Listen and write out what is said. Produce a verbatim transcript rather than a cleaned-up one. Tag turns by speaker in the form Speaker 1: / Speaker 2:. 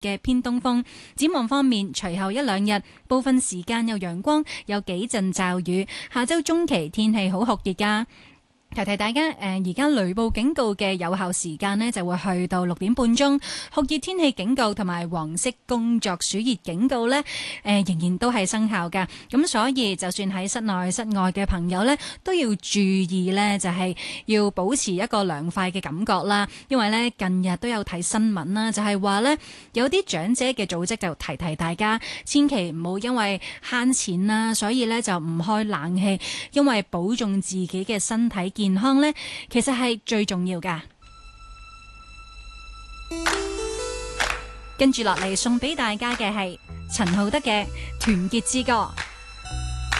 Speaker 1: 嘅偏東風。展望方面，隨後一兩日部分時間有陽光，有幾陣驟雨。下周中期天氣好酷熱㗎。提提大家，誒而家雷暴警告嘅有效時間呢就會去到六點半鐘，酷熱天氣警告同埋黃色工作暑熱警告呢，誒、呃、仍然都係生效㗎。咁所以就算喺室內室外嘅朋友呢，都要注意呢，就係、是、要保持一個涼快嘅感覺啦。因為呢，近日都有睇新聞啦，就係、是、話呢，有啲長者嘅組織就提提大家，千祈唔好因為慳錢啦，所以呢就唔開冷氣，因為保重自己嘅身體健康呢，其實係最重要噶。跟住落嚟送俾大家嘅係陳浩德嘅《團結之歌》。